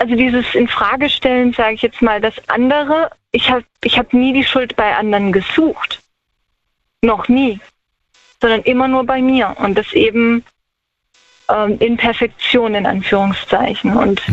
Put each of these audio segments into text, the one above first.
also dieses Infragestellen, sage ich jetzt mal, das andere, ich hab nie die Schuld bei anderen gesucht. Noch nie. Sondern immer nur bei mir. Und das eben in Perfektion, in Anführungszeichen. Und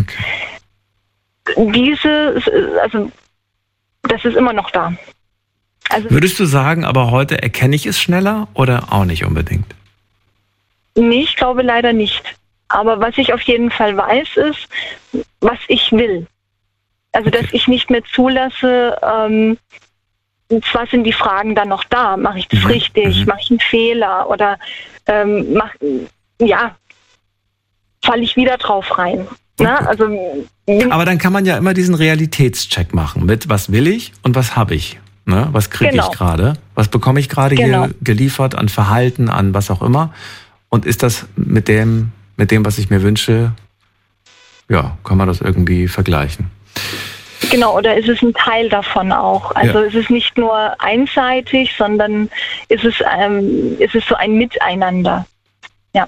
das ist immer noch da. Also, würdest du sagen, aber heute erkenne ich es schneller oder auch nicht unbedingt? Nee, ich glaube leider nicht. Aber was ich auf jeden Fall weiß, ist, was ich will. Also, dass ich nicht mehr zulasse, zwar sind die Fragen dann noch da, mache ich das richtig, mache ich einen Fehler oder falle ich wieder drauf rein. Ne? Also, aber dann kann man ja immer diesen Realitätscheck machen mit, was will ich und was habe ich. Ne? Was kriege ich gerade? Was bekomme ich gerade hier geliefert an Verhalten, an was auch immer? Und ist das mit dem, was ich mir wünsche, ja, kann man das irgendwie vergleichen? Genau, oder ist es ein Teil davon auch? Also ist es nicht nur einseitig, sondern ist es so ein Miteinander. Ja.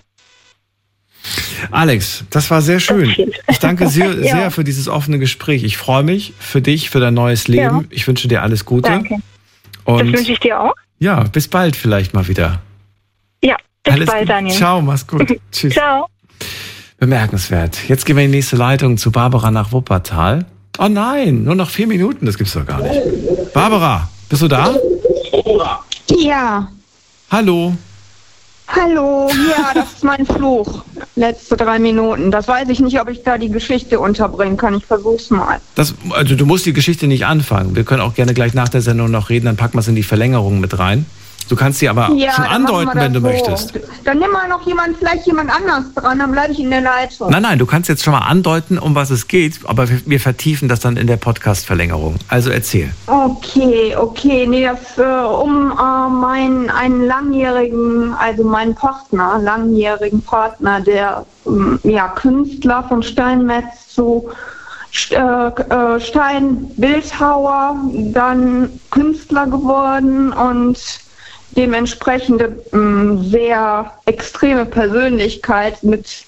Alex, das war sehr schön. Ich danke sehr für dieses offene Gespräch. Ich freue mich für dich, für dein neues Leben. Ja. Ich wünsche dir alles Gute. Danke. Und das wünsche ich dir auch. Ja, bis bald vielleicht mal wieder. Ja, bis bald, Daniel. Ciao, mach's gut. Tschüss. Ciao. Bemerkenswert. Jetzt gehen wir in die nächste Leitung zu Barbara nach Wuppertal. Oh nein, nur noch 4 Minuten, das gibt's doch gar nicht. Barbara, bist du da? Ja. Hallo. Hallo, ja, das ist mein Fluch. Letzte 3 Minuten. Das weiß ich nicht, ob ich da die Geschichte unterbringen kann. Ich versuch's mal. Also du musst die Geschichte nicht anfangen. Wir können auch gerne gleich nach der Sendung noch reden, dann packen wir es in die Verlängerung mit rein. Du kannst sie aber schon andeuten, wenn du möchtest. Dann nimm mal noch vielleicht jemand anders dran, dann bleibe ich in der Leitung. Nein, du kannst jetzt schon mal andeuten, um was es geht, aber wir vertiefen das dann in der Podcast-Verlängerung. Also erzähl. Okay. Nee, das meinen langjährigen Partner, der Künstler von Steinmetz zu Steinbildhauer, dann Künstler geworden und dementsprechende sehr extreme Persönlichkeit mit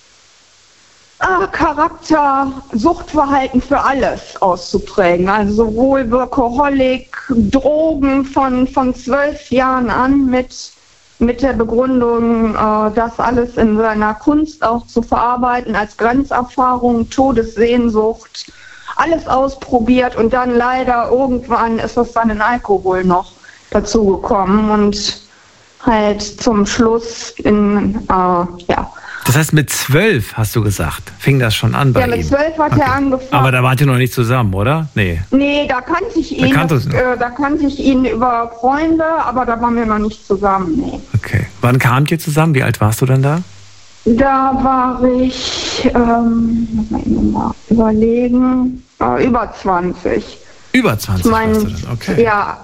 Charakter, Suchtverhalten für alles auszuprägen. Also sowohl Workaholic, Drogen von 12 Jahren an mit der Begründung, das alles in seiner Kunst auch zu verarbeiten, als Grenzerfahrung, Todessehnsucht, alles ausprobiert und dann leider irgendwann ist das dann in Alkohol noch dazu gekommen und halt zum Schluss Das heißt, mit 12 hast du gesagt, fing das schon an bei ihm? Ja, mit 12 hat er angefangen. Aber da wart ihr noch nicht zusammen, oder? Nee, da kannte ich ihn. Da kannte ich ihn über Freunde, aber da waren wir noch nicht zusammen, nee. Okay. Wann kamt ihr zusammen? Wie alt warst du denn da? Da war ich, mal überlegen, über 20. Über 20 warst du dann, okay. Ja,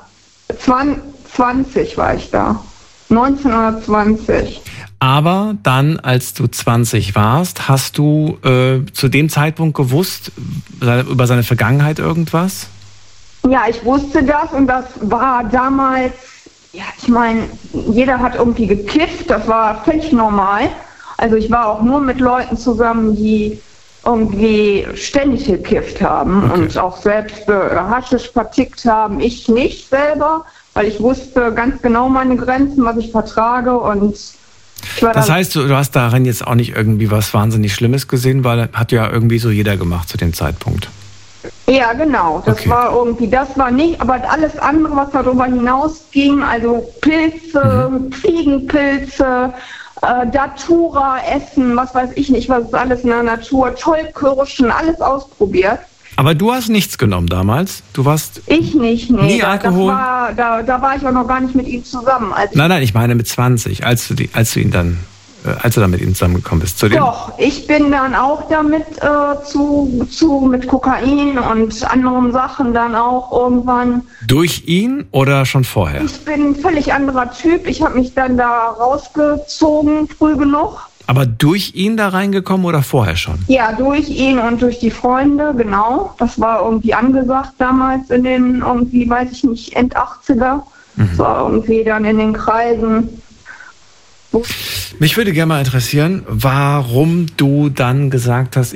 20 war ich da. 19 oder 20. Aber dann, als du 20 warst, hast du zu dem Zeitpunkt gewusst, über seine Vergangenheit irgendwas? Ja, ich wusste das und das war damals, ich meine, jeder hat irgendwie gekifft, das war völlig normal. Also ich war auch nur mit Leuten zusammen, die irgendwie ständig gekifft haben und auch selbst Haschisch vertickt haben. Ich nicht selber, weil ich wusste ganz genau meine Grenzen, was ich vertrage und das heißt, du hast darin jetzt auch nicht irgendwie was wahnsinnig Schlimmes gesehen, weil hat ja irgendwie so jeder gemacht zu dem Zeitpunkt. Ja, genau. Das war irgendwie, das war nicht, aber alles andere, was darüber hinausging, also Pilze, Fliegenpilze, Datura essen, was weiß ich nicht, was ist alles in der Natur, Tollkirschen, alles ausprobiert. Aber du hast nichts genommen damals? Ich nicht, nee. Nie Alkohol? Da war ich auch noch gar nicht mit ihm zusammen. Nein, ich meine mit 20, als du dann mit ihm zusammengekommen bist. Doch, ich bin dann auch damit mit Kokain und anderen Sachen dann auch irgendwann. Durch ihn oder schon vorher? Ich bin ein völlig anderer Typ. Ich habe mich dann da rausgezogen, früh genug. Aber durch ihn da reingekommen oder vorher schon? Ja, durch ihn und durch die Freunde, genau. Das war irgendwie angesagt damals in den, irgendwie, weiß ich nicht, End-80er. Das war irgendwie dann in den Kreisen. Mich würde gerne mal interessieren, warum du dann gesagt hast,